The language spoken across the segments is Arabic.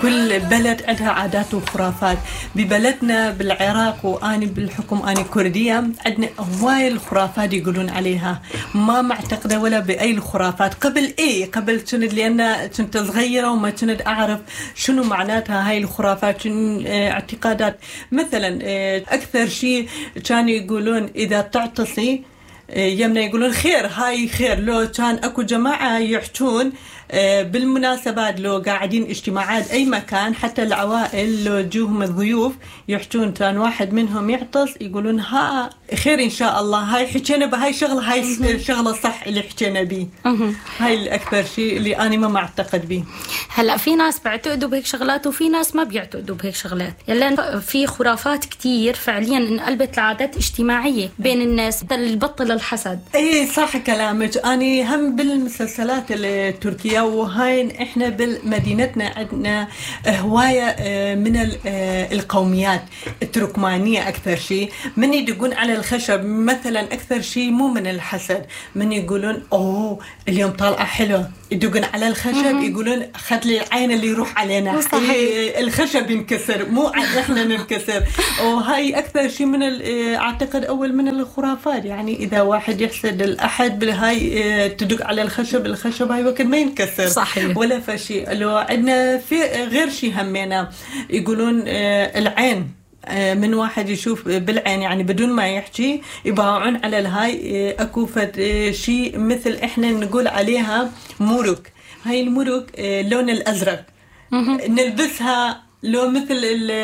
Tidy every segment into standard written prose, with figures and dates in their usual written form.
كل بلد عندها عادات وخرافات. ببلدنا بالعراق وأنا بالحكم أنا كردية عندنا هواي الخرافات يقولون عليها، ما معتقدة ولا بأي الخرافات. قبل كنت لأن كنت صغيرة وما كنت أعرف شنو معناتها هاي الخرافات، شنو اعتقادات. مثلا أكثر شيء كانوا يقولون إذا تعتصي يمنا يقولون خير، هاي خير. لو كان أكو جماعة يحجون بالمناسبات، لو قاعدين اجتماعات أي مكان، حتى العوائل لو جوهم الضيوف يحجون، كان واحد منهم يعطس يقولون ها خير إن شاء الله، هاي حكينا بهاي شغلة، هاي الشغلة صح اللي حكينا بيه. هاي الأكثر شيء اللي أنا ما معتقد بيه. هلأ في ناس بيعتقدوا بهيك شغلات وفي ناس ما بيعتقدوا بهيك شغلات. يلا في خرافات كتير فعليا انقلبت لعادات اجتماعية بين الناس، مثل البطل الحسد. ايه صح كلامك. أنا هم بالمسلسلات التركية، وهاي احنا بمدينتنا عندنا هواية من القوميات التركمانية. أكثر شيء من يدقون على الخشب مثلا، أكثر شيء مو من الحسد، من يقولون أوه اليوم طالعة حلوة، يدقون على الخشب يقولون خد لي العين اللي يروح علينا. الخشب ينكسر مو احنا ننكسر. وهاي أكثر شيء من أعتقد أول من الخرافات. يعني إذا واحد يحسد الأحد بالهاي تدق على الخشب هاي وقت ما ينكسر. صحيح. ولا فشي. لو عندنا في غير شيء همينا يقولون العين، من واحد يشوف بالعين يعني بدون ما يحكي يباوعون على الهاي. أكو شيء مثل إحنا نقول عليها مرق. هاي المرق لون الأزرق نلبسها، لو مثل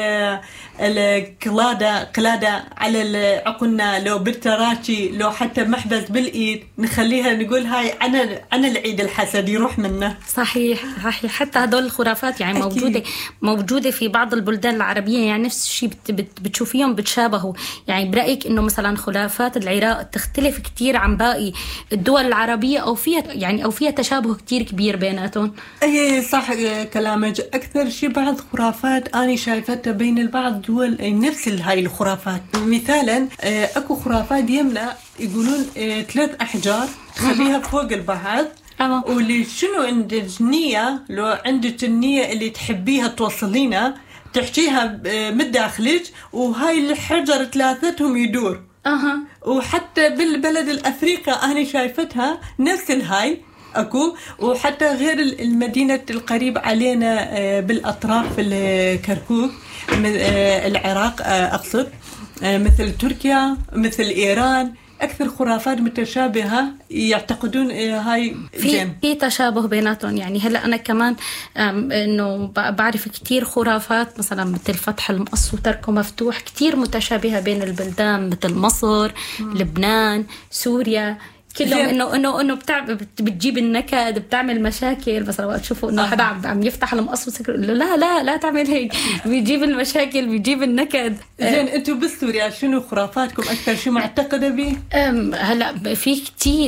قلادة على عقلنا، لو بالتراكي، لو حتى محبس بالإيد نخليها نقول هاي عن العيد الحسد يروح منه. صحيح. حتى هدول الخرافات يعني موجودة في بعض البلدان العربية، يعني نفس الشيء بتشوفيهم بتشابهوا. يعني برأيك إنه مثلا خرافات العراق تختلف كتير عن باقي الدول العربية، أو فيها تشابه كتير كبير بيناتهم؟ ايه صح كلامك. أكثر شيء بعض خرافات أنا شايفتها بين البعض دول نفس هاي الخرافات. مثالا أكو خرافات يمنا يقولون 3 أحجار تخليها فوق البعض، واللي شنو عندك النية، لو عندك النية اللي تحبيها توصلينها تحكيها من داخلك، وهاي الحجر 3 يدور. وحتى بالبلد الأفريقيا أنا شايفتها نفس الهاي أكو. وحتى غير المدينة القريب علينا بالأطراف الكركوك العراق أقصد، مثل تركيا مثل إيران، أكثر خرافات متشابهة يعتقدون هاي في تشابه بيناتهم. يعني هلأ أنا كمان إنه بعرف كتير خرافات مثلا مثل فتح المقص وتركه مفتوح، كتير متشابهة بين البلدان، مثل مصر، لبنان، سوريا، كلهم انه بتجيب النكد، بتعمل مشاكل. مثلا وقت تشوفوا انه حدا عم يفتح المقص وسكر، لا تعمل هيك، بيجيب المشاكل، بيجيب النكد. زين انتوا بسوريا شنو خرافاتكم اكثر شيء معتقده به؟ هلا في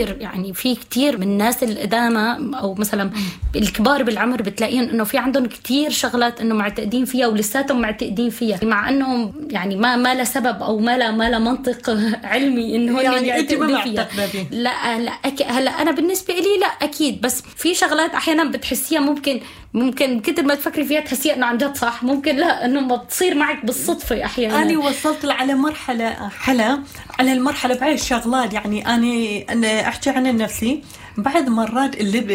كتير من الناس القدامى او مثلا الكبار بالعمر بتلاقيهم انه في عندهم كتير شغلات انه معتقدين فيها ولساتهم معتقدين فيها، مع انهم يعني ما له سبب او ما له منطق علمي انه يعني يعتقدوا فيها. لا هلا انا بالنسبه لي لا اكيد، بس في شغلات احيانا بتحسيها ممكن كتر ما تفكري فيها تحسيها انه عن جد صح، ممكن لا انه ما بتصير معك بالصدفه احيانا. انا وصلت على مرحله على المرحله بعد الشغلات. يعني انا احكي عن نفسي، بعد مرات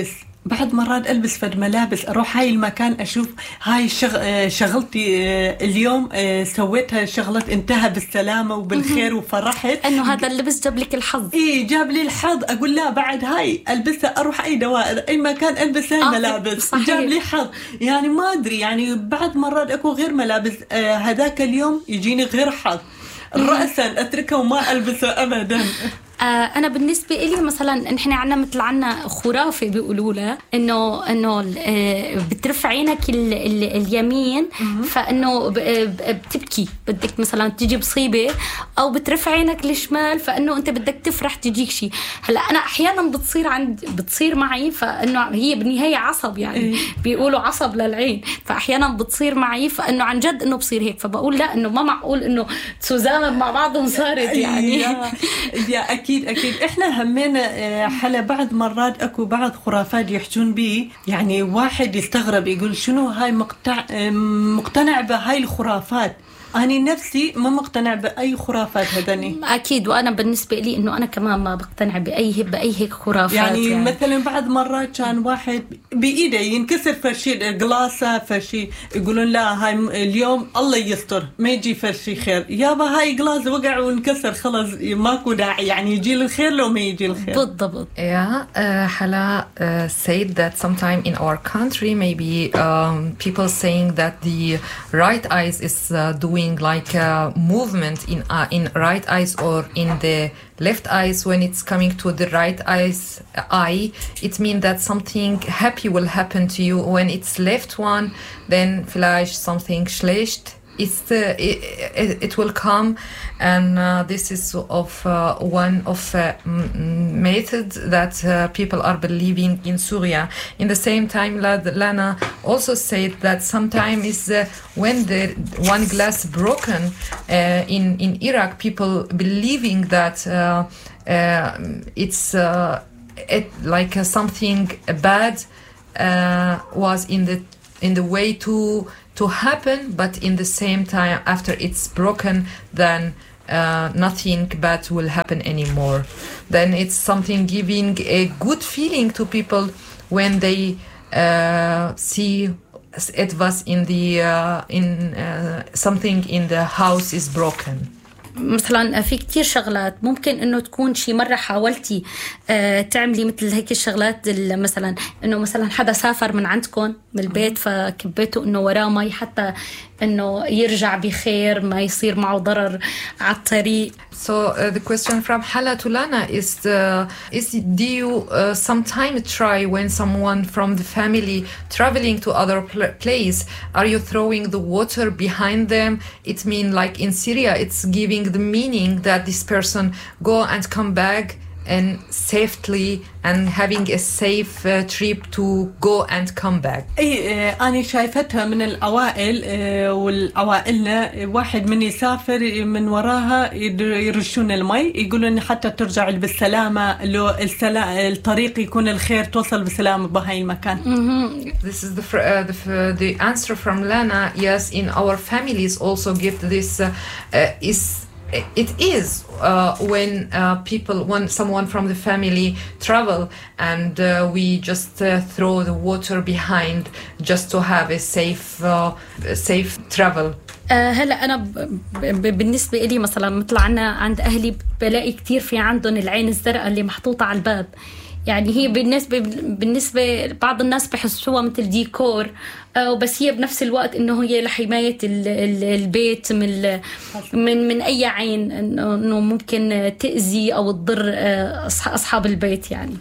ألبس فد ملابس أروح هاي المكان أشوف هاي شغلتي اليوم سويتها شغلة انتهى بالسلامة وبالخير وفرحت إنه هذا اللبس جاب لك الحظ. إيه جاب لي الحظ. أقول لا بعد هاي ألبسها أروح أي دوائر أي مكان ألبس هاي ملابس جاب لي حظ. يعني ما أدري، يعني بعد مرات أكو غير ملابس هذاك اليوم يجيني غير حظ رأسا أتركه وما ألبسه أبدا. أنا بالنسبة إلي مثلا نحن عنا خرافة بيقولوا لها إنه بترفع عينك اليمين فإنه بتبكي، بدك مثلا تيجي مصيبة، أو بترفع عينك الشمال فإنه أنت بدك تفرح تجيك شيء. هلا أنا أحيانا بتصير معي، فإنه هي بالنهاية عصب، يعني بيقولوا عصب للعين، فأحيانا بتصير معي فإنه عن جد إنه بصير هيك، فبقول لا إنه ما معقول إنه تزامن مع بعضهم صارت يعني. يا أكيد إحنا همينا حلا بعض مرات أكو بعض خرافات يحجون بي، يعني واحد يستغرب يقول شنو هاي مقتنع بهاي الخرافات. أنا نفسي ما مقتنع بأي خرافات هذني. أكيد، وأنا بالنسبة لي إنه أنا كمان ما بقتنع بأي هيك خرافات. يعني مثلا بعض مرات كان واحد بإيده ينكسر فرشي قلاصة فرشي، يقولون لا هاي اليوم الله يستر ما يجي فرشي خير، يابا هاي قلاص وقع وانكسر خلاص ماكو داعي يعني يجي الخير لو ما يجي الخير. بالضبط. Hala said that sometime in our country maybe people saying that the right eyes is doing like a movement in right eyes or in the left eyes. When it's coming to the right eye, it means that something happy will happen to you. When it's left one, then vielleicht something schlecht. It will come, and this is one of methods that people are believing in Syria. In the same time, Lana also said that sometimes when the one glass broken in Iraq, people believing that it's like something bad was in the way to happen, but in the same time after it's broken, then nothing bad will happen anymore. Then it's something giving a good feeling to people when they see it was something in the house is broken. مثلا في كتير شغلات ممكن انه تكون شي مرة حاولتي تعملي مثل هيك الشغلات، مثلا انه مثلا حدا سافر من عندكم من البيت فكبيتوا انه وراه مي حتى انه يرجع بخير ما يصير معه ضرر على الطريق. So the question from Hala to Lana is do you sometime try when someone from the family traveling to other place, are you throwing the water behind them? It means like in Syria it's giving the meaning that this person go and come back and safely and having a safe trip to go and come back. أنا شايفتها من الأوائل والأوائلنا واحد من يسافر من وراها يرشون المي يقولون حتى ترجع بالسلامة، لو الطريق يكون الخير توصل بسلامة بهاي المكان. This is the answer from Lana. Yes, in our families also give this it is when someone from the family travel and we just throw the water behind just to have a safe travel. هلا أنا بالنسبة إلي مثلا مثل عند أهلي بلاقي كتير في عندهم العين الزرقاء اللي محطوطة على الباب، يعني هي بالنسبة بعض الناس بحسوها مثل ديكور، بس هي بنفس الوقت إنه هي لحماية البيت من أي عين إنه ممكن تأذي أو تضر أصحاب البيت يعني.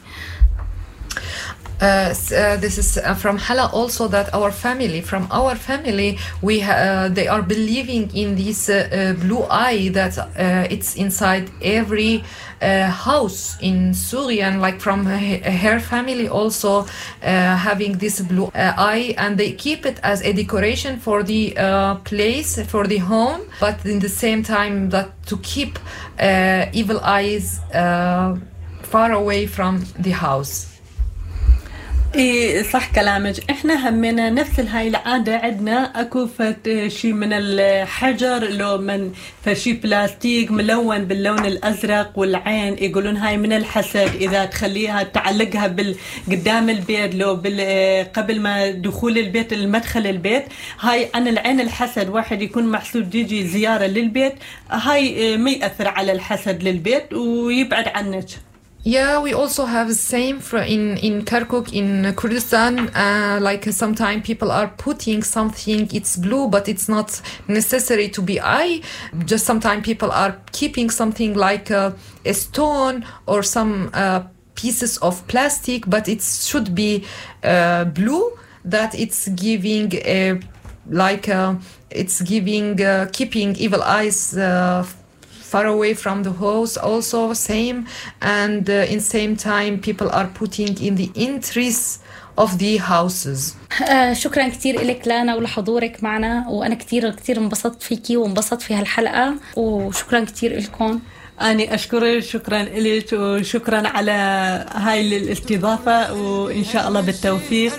This is from Hala also that from our family they are believing in this blue eye that it's inside every house in Syria, and like from her family also having this blue eye, and they keep it as a decoration for the place, for the home, but in the same time that to keep evil eyes far away from the house. إيه صح كلامك. إحنا همنا نفس هاي العادة عندنا أكو شيء من الحجر لو من فشي بلاستيك ملون باللون الأزرق والعين يقولون هاي من الحسد، إذا تخليها تعلقها قدام البيت لو قبل ما دخول البيت المدخل البيت، هاي عن العين الحسد، واحد يكون محسود يجي زيارة للبيت هاي ما يأثر على الحسد للبيت ويبعد عنك. Yeah, we also have the same in Kirkuk in Kurdistan. Like sometimes people are putting something, it's blue, but it's not necessary to be eye. Just sometimes people are keeping something like a stone or some pieces of plastic, but it should be blue. That it's giving keeping evil eyes far away from the house also same, and in same time people are putting in the entries of the houses. شكرا كتير لك لانا ولحضورك معنا، وأنا كتير انبسطت فيكي وانبسطت في هالحلقة، وشكرا كتير لكم. أنا أشكرك، شكرا لك وشكرا على هاي الاستضافة، وإن شاء الله بالتوفيق.